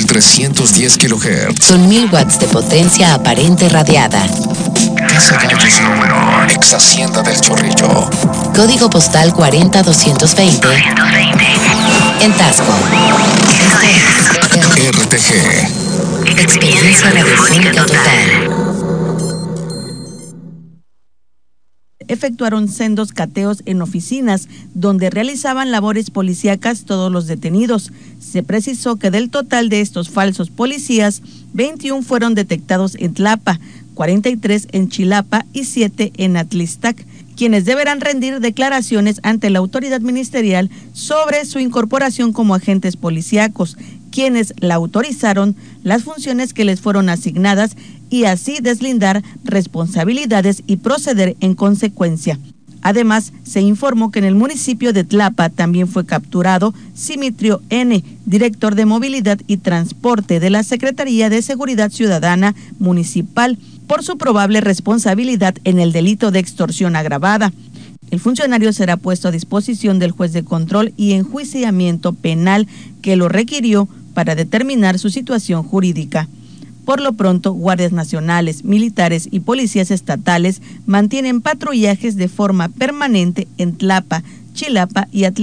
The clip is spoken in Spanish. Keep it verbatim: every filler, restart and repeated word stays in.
trescientos diez kilohertz. Con mil watts de potencia aparente radiada. Casa Gallos número, ex Hacienda del Chorrillo. Código postal cuarenta doscientos veinte. En Tasco. R T G. Experiencia radiofónica total. Efectuaron sendos cateos en oficinas donde realizaban labores policíacas todos los detenidos. Se precisó que del total de estos falsos policías, veintiuno fueron detectados en Tlapa, cuarenta y tres en Chilapa y siete en Atlistac, quienes deberán rendir declaraciones ante la autoridad ministerial sobre su incorporación como agentes policíacos, quienes la autorizaron, las funciones que les fueron asignadas y así deslindar responsabilidades y proceder en consecuencia. Además, se informó que en el municipio de Tlapa también fue capturado Simitrio N., director de Movilidad y Transporte de la Secretaría de Seguridad Ciudadana Municipal, por su probable responsabilidad en el delito de extorsión agravada. El funcionario será puesto a disposición del juez de control y enjuiciamiento penal que lo requirió para determinar su situación jurídica. Por lo pronto, guardias nacionales, militares y policías estatales mantienen patrullajes de forma permanente en Tlapa, Chilapa y Atlistac.